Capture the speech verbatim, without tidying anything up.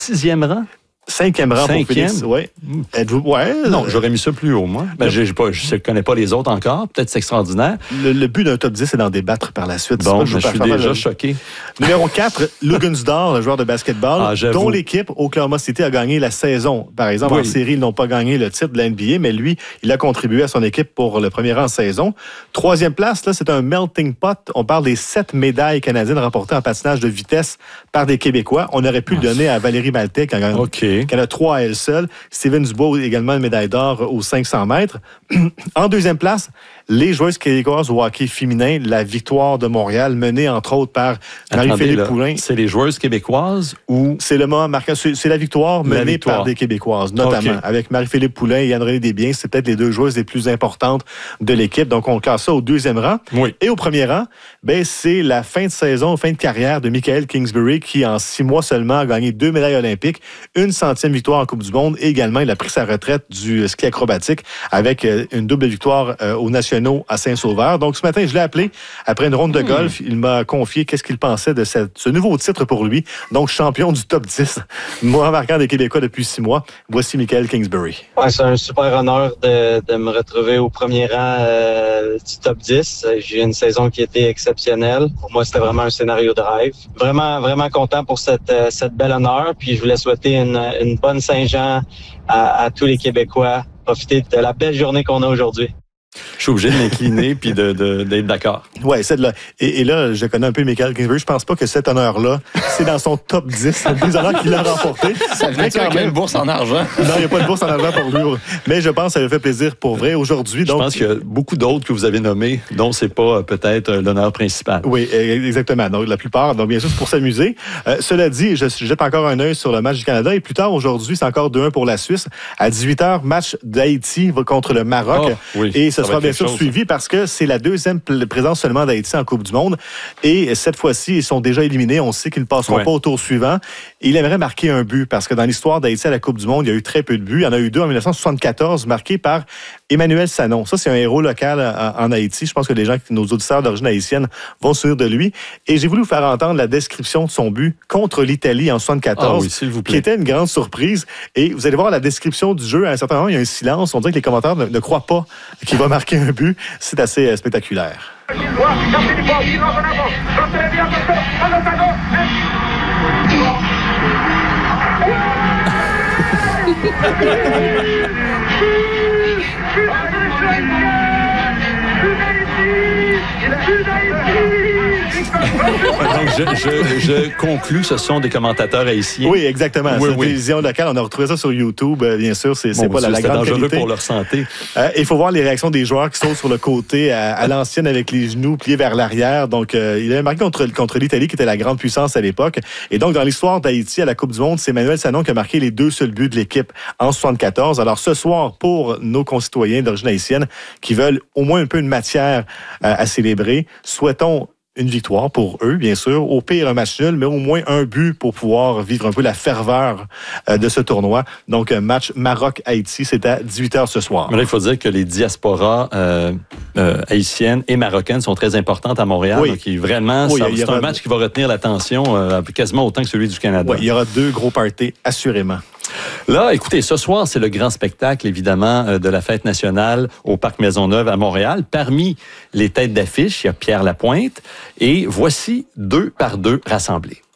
sixième rang? Cinquième rang Cinquième? pour Félix, oui. Êtes-vous... Ouais. Non, j'aurais mis ça plus haut, moi. Ben, je ne connais pas les autres encore. Peut-être c'est extraordinaire. Le, le but d'un top dix, c'est d'en débattre par la suite. Bon, pas, je, je suis déjà le... choqué. Numéro quatre, Lugunsdor, le joueur de basketball, ah, dont l'équipe Oklahoma City a gagné la saison. Par exemple, oui. en série, ils n'ont pas gagné le titre de la N B A, mais lui, il a contribué à son équipe pour le premier rang en saison. Troisième place, là, c'est un melting pot. On parle des sept médailles canadiennes remportées en patinage de vitesse par des Québécois. On aurait pu ah, le donner à Valérie Maltais, qui en, okay. qui en a trois à elle seule. Steven Dubois, également une médaille d'or aux cinq cents mètres. En deuxième place, les joueuses québécoises au hockey féminin, la victoire de Montréal, menée entre autres par Marie-Philippe Poulin. C'est les joueuses québécoises ou... C'est le moment marquant. C'est la victoire menée la victoire. par des Québécoises, notamment. Okay. Avec Marie-Philippe Poulin et Anne-Renée Desbiens. C'est peut-être les deux joueuses les plus importantes de l'équipe. Donc, on classe ça au deuxième rang. Oui. Et au premier rang, ben, c'est la fin de saison, fin de carrière de Michael Kingsbury, qui, en six mois seulement, a gagné deux médailles olympiques, une centième victoire en Coupe du Monde et également, il a pris sa retraite du ski acrobatique avec une double victoire aux nationaux à Saint-Sauveur. Donc, ce matin, je l'ai appelé après une ronde de golf. Il m'a confié qu'est-ce qu'il pensait de cette, ce nouveau titre pour lui. Donc, champion du top dix, moi marquant des Québécois depuis six mois. Voici Michael Kingsbury. Ouais, c'est un super honneur de, de me retrouver au premier rang euh, du top dix. J'ai eu une saison qui était exceptionnelle. Pour moi, c'était vraiment un scénario de rêve. Vraiment, vraiment content pour cette, cette belle honneur. Puis, je voulais souhaiter une, une bonne Saint-Jean à, à tous les Québécois. Profiter de la belle journée qu'on a aujourd'hui. Je suis obligé de m'incliner puis de, de, d'être d'accord. Oui, c'est de là. Et, et là, je connais un peu Michael Kingsbury. Je pense pas que cet honneur-là, c'est dans son top dix des honneurs qu'il a remporté. Ça fait quand même une bourse en argent. Non, il n'y a pas de bourse en argent pour lui. Mais je pense que ça lui fait plaisir pour vrai aujourd'hui. Donc... Je pense qu'il y a beaucoup d'autres que vous avez nommés dont c'est pas peut-être l'honneur principal. Oui, exactement. Donc, la plupart, donc bien sûr, c'est pour s'amuser. Euh, cela dit, je jette encore un œil sur le match du Canada. Et plus tard, aujourd'hui, c'est encore deux un pour la Suisse. À dix-huit heures, match d'Haïti contre le Maroc. Oh, oui, et ce sera bien sûr chose. suivi parce que c'est la deuxième présence seulement d'Haïti en Coupe du Monde. Et cette fois-ci, ils sont déjà éliminés. On sait qu'ils ne passeront ouais. pas au tour suivant. Et il aimerait marquer un but parce que dans l'histoire d'Haïti à la Coupe du Monde, il y a eu très peu de buts. Il y en a eu deux en dix-neuf soixante-quatorze, marqués par Emmanuel Sanon. Ça, c'est un héros local en, en Haïti. Je pense que les gens, nos auditeurs d'origine haïtienne vont se souvenir de lui. Et j'ai voulu vous faire entendre la description de son but contre l'Italie en soixante-quatorze, ah oui, s'il vous plaît. qui était une grande surprise. Et vous allez voir la description du jeu. À un certain moment, il y a un silence. On dirait que les commentaires ne, ne croient pas qu'il va marquer un but. C'est assez euh, spectaculaire. Donc, je, je, je conclus, ce sont des commentateurs haïtiens. Oui, exactement. Oui, c'est oui. une télévision locale. On a retrouvé ça sur YouTube, bien sûr. C'est, c'est bon, pas la, la grande dangereux qualité. pour leur santé. Euh, il faut voir les réactions des joueurs qui sautent sur le côté à, à l'ancienne avec les genoux pliés vers l'arrière. Donc, euh, il avait marqué contre, contre l'Italie, qui était la grande puissance à l'époque. Et donc, dans l'histoire d'Haïti à la Coupe du Monde, c'est Emmanuel Sanon qui a marqué les deux seuls buts de l'équipe en soixante-quatorze. Alors, ce soir, pour nos concitoyens d'origine haïtienne qui veulent au moins un peu de matière euh, à célébrer, souhaitons une victoire pour eux, bien sûr. Au pire, un match nul, mais au moins un but pour pouvoir vivre un peu la ferveur euh, de ce tournoi. Donc, un match Maroc-Haïti, c'est à dix-huit heures ce soir. Mais là, il faut dire que les diasporas euh, euh, haïtiennes et marocaines sont très importantes à Montréal. Oui. Donc, vraiment, oui, ça, c'est un match qui va retenir l'attention euh, quasiment autant que celui du Canada. Oui, il y aura deux gros parties, assurément. Là, écoutez, ce soir, c'est le grand spectacle, évidemment, de la fête nationale au Parc Maisonneuve à Montréal. Parmi les têtes d'affiche, il y a Pierre Lapointe. Et voici deux par deux rassemblés.